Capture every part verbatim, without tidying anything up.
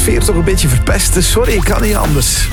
sfeer toch een beetje verpesten. Sorry, ik kan niet anders.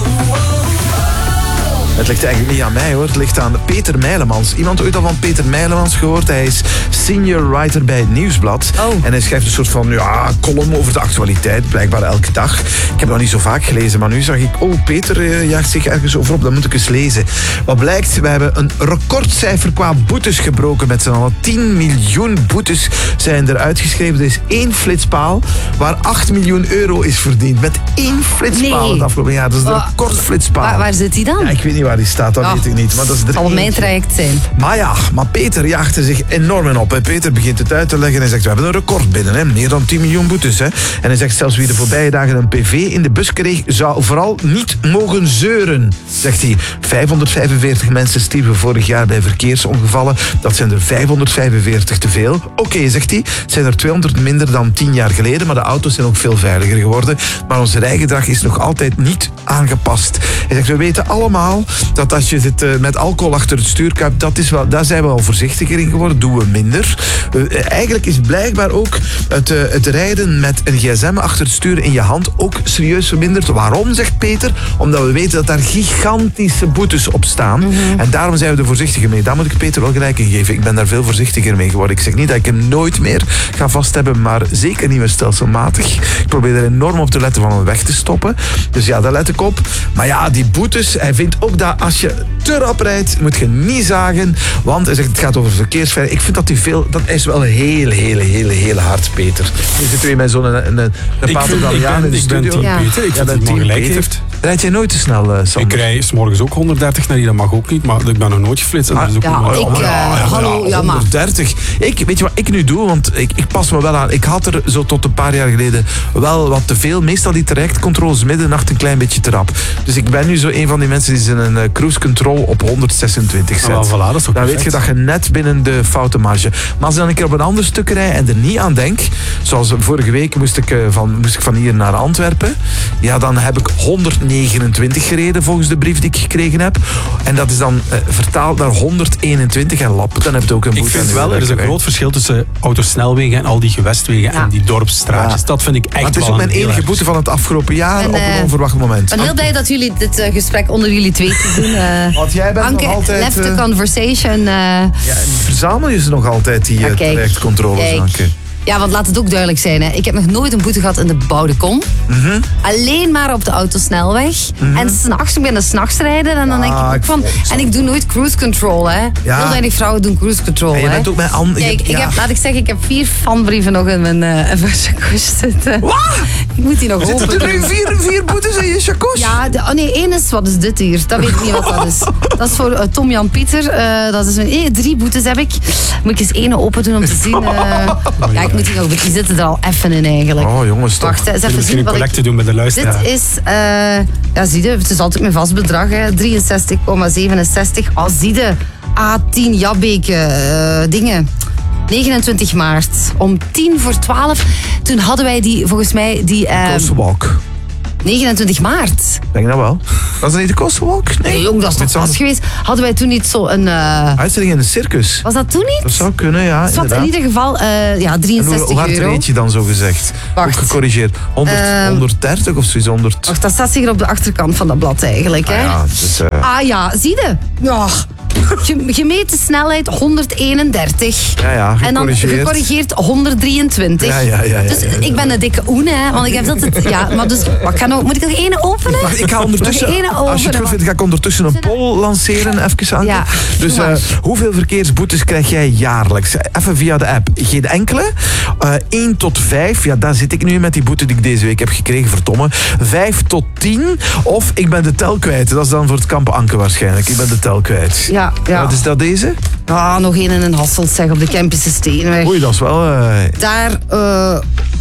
Het ligt eigenlijk niet aan mij hoor, het ligt aan Peter Mijlemans. Iemand ooit al van Peter Mijlemans gehoord? Hij is senior writer bij het Nieuwsblad. Oh. En hij schrijft een soort van ja, column over de actualiteit, blijkbaar elke dag. Ik heb nog niet zo vaak gelezen, maar nu zag ik, oh, Peter uh, jaagt zich ergens over op, dat moet ik eens lezen. Wat blijkt, we hebben een recordcijfer qua boetes gebroken met z'n allen. tien miljoen boetes zijn er uitgeschreven. Er is één flitspaal waar acht miljoen euro is verdiend. Met één flitspaal Nee. het afgelopen jaar. Dat is de Oh, recordflitspaal. Waar, waar zit hij dan? Ja, ik weet niet waar die staat, dat Oh. weet ik niet. Maar dat is er Het zal mijn eentje. traject zijn. Maar ja, maar Peter jaagt er zich enorm in op. Hè. Peter begint het uit te leggen en hij zegt, we hebben een record binnen. Hè. Meer dan tien miljoen boetes. Hè. En hij zegt zelfs wie de voorbije dagen een P V in de bus kreeg, zou vooral niet mogen zeuren, zegt hij. vijfhonderdvijfenveertig mensen stierven vorig jaar bij verkeersongevallen. Dat zijn er vijfhonderdvijfenveertig te veel. Oké, okay, zegt hij, het zijn er tweehonderd minder dan tien jaar geleden, maar de auto's zijn ook veel veiliger geworden. Maar ons rijgedrag is nog altijd niet aangepast. Hij zegt, we weten allemaal dat als je zit uh, met alcohol achter het stuur kuipt, dat is wel, daar zijn we al voorzichtiger in geworden, doen we minder. Uh, eigenlijk is blijkbaar ook het, uh, het rijden met een gsm achter het stuur in je hand ook serieus verminderd. Waarom, zegt Peter? Omdat we weten dat daar gigantische boetes op staan. Mm-hmm. En daarom zijn we er voorzichtiger mee. Daar moet ik Peter wel gelijk in geven. Ik ben daar veel voorzichtiger mee geworden. Ik zeg niet dat ik hem nooit meer ga vast hebben, maar zeker niet meer stelselmatig. Ik probeer er enorm op te letten van hem weg te stoppen. Dus ja, daar let ik op. Maar ja, die boetes, hij vindt ook dat als je te rap rijdt, moet je niet zagen, want hij zegt het gaat over verkeersveiligheid. Ik vind dat hij veel, dat is wel heel, heel, heel, heel hard, Peter. Nu zitten we met zo'n een, een, een Patagoniaan in de Ik ben studio. team Ja. Peter, ik Ja, vind dat dat hij team gelijk Peter. heeft. Rijd jij nooit te snel, uh, Sander? Ik rij 's morgens ook honderddertig naar hier, dat mag ook niet, maar ik ben nog nooit geflitst. En dat is ook Ja, niet mijn- ik, Oh, uh, ja, ja, hallo, ja, maar... honderddertig. Ik, weet je wat ik nu doe? Want ik, ik pas me wel aan. Ik had er zo tot een paar jaar geleden wel wat te veel. Meestal die trajectcontroles middernacht een klein beetje te rap. Dus ik ben nu zo een van die mensen die zijn een uh, cruise control op honderdzesentwintig zet. Ah, wel, voilà, dat is toch Dan weet je perfect. dat je net binnen de foutenmarge. Maar als ik dan een keer op een ander stuk rij en er niet aan denk, zoals vorige week moest ik, uh, van, moest ik van hier naar Antwerpen, ja, dan heb ik honderdnegenentwintig gereden volgens de brief die ik gekregen heb. En dat is dan uh, vertaald naar honderdeenentwintig en lap. Dan heb je ook een Ik boete. vind aan wel, je er is een werk. groot verschil tussen autosnelwegen en al die gewestwegen Ja. en die dorpsstraatjes. Ja. Dat vind ik echt Maar het is wel ook mijn een heel enige erg boete van het afgelopen jaar En, op een eh, onverwacht moment. Ik ben heel blij dat jullie dit uh, gesprek onder jullie twee te doen. Uh, Want jij bent Anke, nog altijd... left the uh, conversation. Uh, ja, en verzamel je ze nog altijd, die Ja, uh, kijk. trajectcontroles, Kijk. Anke? ja, want laat het ook duidelijk zijn. Hè. Ik heb nog nooit een boete gehad in de Boude Kom. Mhm. Alleen maar op de autosnelweg. En s'nachts, ik ben er s'nachts rijden. En dan denk ik Ah, ook ik van... volg zo. En ik doe nooit cruise control. Hè. Ja. Heel weinig vrouwen doen cruise control. En je hè. bent ook met Anne... Kijk, ik ja. heb, laat ik zeggen, ik heb vier fanbrieven nog in mijn uh, in mijn chakos zitten. Wat? Ik moet die nog Zitten open er nu doen. vier, vier boetes in je chakos? Ja, de, oh nee, één is, wat is dit hier? Dat weet ik niet wat dat is. Dat is voor uh, Tom Jan Pieter. Uh, dat is mijn, eh, drie boetes heb ik. Moet ik eens één open doen om te zien. Uh, ja, ik moet die nog, die zitten er al even in eigenlijk. Oh, jongens, toch. Wacht, hè, eens Er even misschien zien een wat ik... collecte doen met de luisteraar. Dit is, uh, ja, zie je, het is altijd mijn vast bedrag, hè. drieënzestig komma zevenenzestig. Oh, zie je, A tien Jabbeke, uh, dingen. negenentwintig maart, om tien voor twaalf. Toen hadden wij die, volgens mij, die... Uh, Coastwalk. negenentwintig maart. Denk dat wel. Was dat niet de Coastwalk? Nee, jong, dat is toch Iets vast anders. geweest. Hadden wij toen niet zo een... Uh, Uitstelling in een circus. was dat toen niet? Dat zou kunnen, ja, Dus wat, in inderdaad. ieder geval, uh, ja, En hoe, drieënzestig hoe hard euro. reed je dan zo gezegd? Wacht. Ook gecorrigeerd. honderd, Ehm, honderddertig of zoiets? honderd. Wacht, dat staat hier op de achterkant van dat blad eigenlijk, hè? Ah, ja, dus, uh, Ah ja, zie je? Ja. Ge- Gemeten snelheid honderdeenendertig. Ja, ja, En dan gecorrigeerd. gecorrigeerd honderdrieëntwintig. Ja, ja, ja, ja, Dus ja, ja. ik ben een dikke oen, hè. Want ik heb dat... Het, ja, maar dus... Wat ik ga nou, moet ik nog één openen? Wacht, ik ga ondertussen, Nog één als je het openen, goed vindt, ga ik ondertussen een poll lanceren, even aan. Ja, Dus doe uh, maar. hoeveel verkeersboetes krijg jij jaarlijks? Even via de app. Geen enkele. Uh, één tot vijf, ja, daar zit ik nu met die boete die ik deze week heb gekregen, verdomme. vijf tot tien, of ik ben de tel kwijt. Dat is dan voor het kamp Anke waarschijnlijk. Ik ben de tel kwijt. Ja, ja. Wat is dat deze? Ah, nog één in een Hasselt, zeg, op de Kempische Steenweg. Oei, dat is wel... Uh, Daar, uh,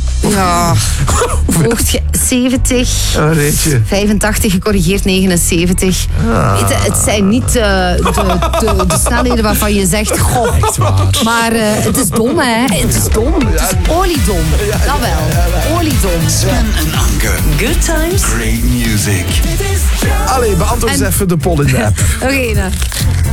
ja, hoogte ge- zeventig, een reetje. vijfentachtig, gecorrigeerd negenenzeventig. Ah. Weet je, het zijn niet uh, de, de, de snelheden waarvan je zegt, goh, maar uh, het is dom, hè. Het is dom, het is oliedom. Dat wel, oliedom. Sven en Anke. Good times. Great music. Allee, beantwoord eens En- even de poll in de app. Oké, nou.